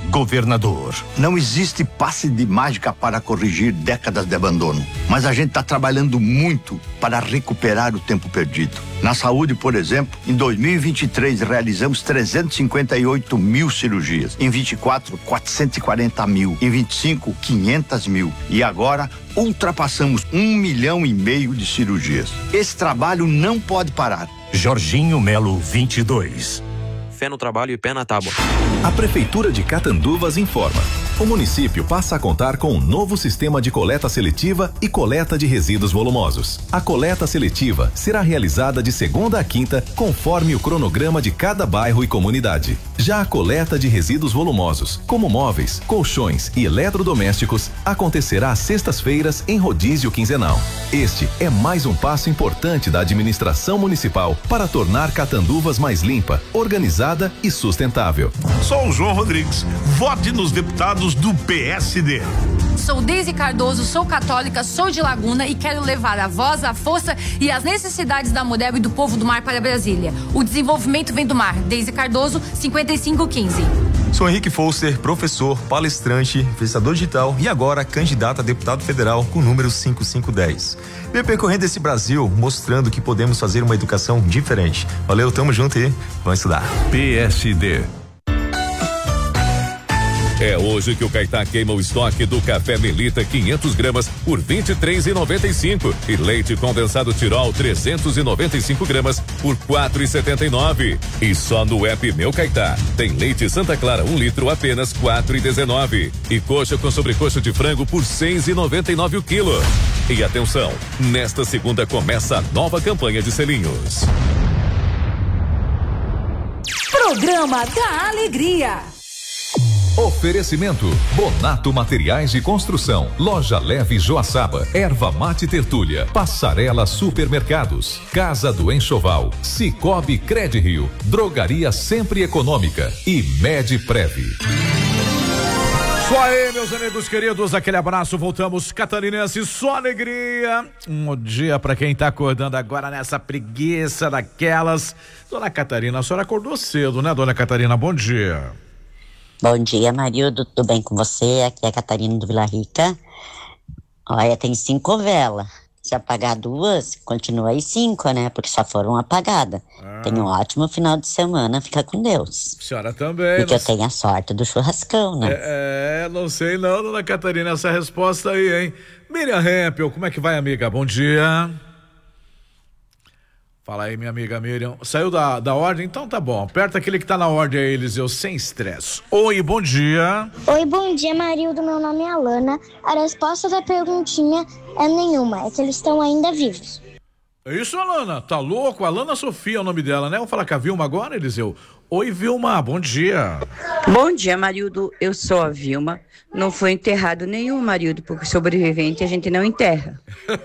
Governador, não existe passe de mágica para corrigir décadas de abandono, mas a gente está trabalhando muito para recuperar o tempo perdido. Na saúde, por exemplo, em 2023 realizamos 358 mil cirurgias, em 24, 440 mil, em 25, 500 mil e agora ultrapassamos 1,5 milhão de cirurgias. Esse trabalho não pode parar. Jorginho Melo 22. Fé no trabalho e pé na tábua. A Prefeitura de Catanduvas informa. O município passa a contar com um novo sistema de coleta seletiva e coleta de resíduos volumosos. A coleta seletiva será realizada de segunda a quinta, conforme o cronograma de cada bairro e comunidade. Já a coleta de resíduos volumosos, como móveis, colchões e eletrodomésticos, acontecerá às sextas-feiras em rodízio quinzenal. Este é mais um passo importante da administração municipal para tornar Catanduvas mais limpa, organizada e sustentável. Sou o João Rodrigues. Vote nos deputados do PSD. Sou Deise Cardoso, sou católica, sou de Laguna e quero levar a voz, a força e as necessidades da mulher e do povo do mar para Brasília. O desenvolvimento vem do mar. Deise Cardoso, 5515. Sou Henrique Foster, professor, palestrante, influenciador digital e agora candidato a deputado federal com o número 5510. Venho percorrendo esse Brasil mostrando que podemos fazer uma educação diferente. Valeu, tamo junto e vamos estudar. PSD. É hoje que o Caetá queima o estoque do café Melita 500 gramas por R$23,95 e leite condensado Tirol 395 gramas por R$4,79. E só no app Meu Caetá tem leite Santa Clara 1 litro apenas R$4,19 e coxa com sobrecoxa de frango por R$6,99 o quilo. E atenção, nesta segunda começa a nova campanha de selinhos. Programa da Alegria. Oferecimento: Bonato Materiais de Construção, Loja Leve Joaçaba, Erva Mate Tertúlia, Passarela Supermercados, Casa do Enxoval, Cicobi Credirio, Drogaria Sempre Econômica e Medprev. Só aí, meus amigos queridos, aquele abraço, voltamos, catarinense, só alegria. Um dia pra quem tá acordando agora nessa preguiça daquelas. Dona Catarina, a senhora acordou cedo, né, Dona Catarina? Bom dia. Bom dia, Marildo, tudo bem com você? Aqui é a Catarina do Vila Rica. Olha, tem 5 velas. Se apagar 2, continua aí 5, né? Porque só foram apagadas. Tenha um ótimo final de semana, fica com Deus. Senhora também. Porque eu tenho a sorte do churrascão, né? Não sei não, Dona Catarina, essa resposta aí, hein? Miriam Hempel, como é que vai, amiga? Bom dia. Fala aí, minha amiga Miriam. Saiu da ordem? Então tá bom. Aperta aquele que tá na ordem aí, Eliseu, sem estresse. Oi, bom dia. Oi, bom dia, Marildo. Meu nome é Alana. A resposta da perguntinha é nenhuma. É que eles estão ainda vivos. É isso, Alana. Tá louco? Alana Sofia é o nome dela, né? Vamos falar com a Vilma agora, Eliseu. Oi, Vilma. Bom dia. Bom dia, Marildo. Eu sou a Vilma. Não foi enterrado nenhum, Marildo, porque sobrevivente a gente não enterra.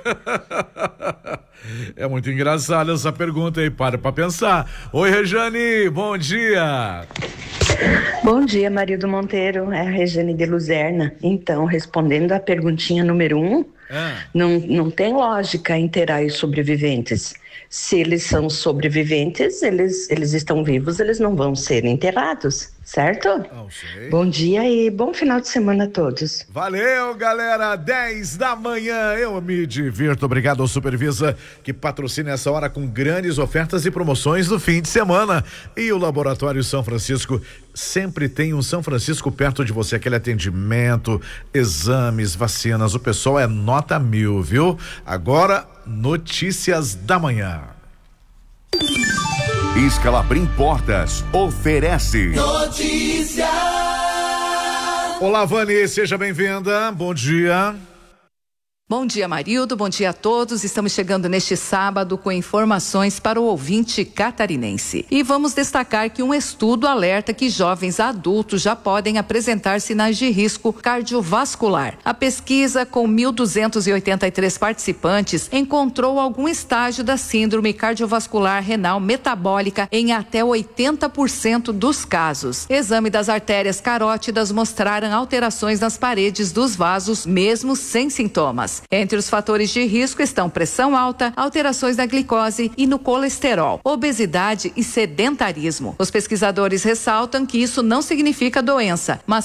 É muito engraçada essa pergunta aí, para pra pensar. Oi, Rejane, bom dia. Bom dia, Marildo Monteiro, é a Rejane de Luzerna. Então, respondendo a perguntinha número 1, não tem lógica enterrar os sobreviventes. Se eles são sobreviventes, eles estão vivos, eles não vão ser enterrados, certo? Bom dia e bom final de semana a todos. Valeu, galera, 10 da manhã, eu me divirto, obrigado ao Supervisa, que patrocina essa hora com grandes ofertas e promoções do fim de semana. E o Laboratório São Francisco sempre tem um São Francisco perto de você, aquele atendimento, exames, vacinas, o pessoal é nota 1000, viu? Agora, notícias da manhã. Escalabrim Portas oferece notícias. Olá, Vani, seja bem-vinda, bom dia. Bom dia, Marildo, bom dia a todos. Estamos chegando neste sábado com informações para o ouvinte catarinense. E vamos destacar que um estudo alerta que jovens adultos já podem apresentar sinais de risco cardiovascular. A pesquisa, com 1.283 participantes, encontrou algum estágio da síndrome cardiovascular renal metabólica em até 80% dos casos. Exame das artérias carótidas mostraram alterações nas paredes dos vasos, mesmo sem sintomas. Entre os fatores de risco estão pressão alta, alterações na glicose e no colesterol, obesidade e sedentarismo. Os pesquisadores ressaltam que isso não significa doença, mas